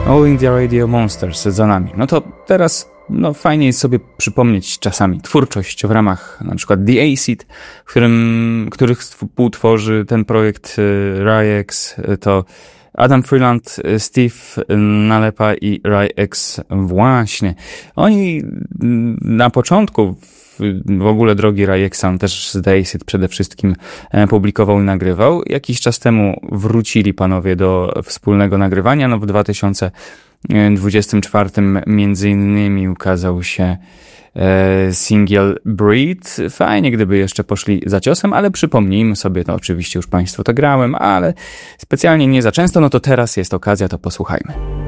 All India Radio Monsters za nami. No to teraz fajnie jest sobie przypomnieć czasami twórczość w ramach na przykład The Acid, których współtworzy ten projekt Ry-X, to Adam Freeland, Steve Nalepa i Ry-X właśnie. Oni na początku w ogóle drogi Ry-Xa, on też z The Acid przede wszystkim publikował i nagrywał. Jakiś czas temu wrócili panowie do wspólnego nagrywania. W 2024 między innymi ukazał się singiel Breed. Fajnie, gdyby jeszcze poszli za ciosem, ale przypomnijmy sobie, oczywiście już Państwu to grałem, ale specjalnie nie za często, to teraz jest okazja, to posłuchajmy.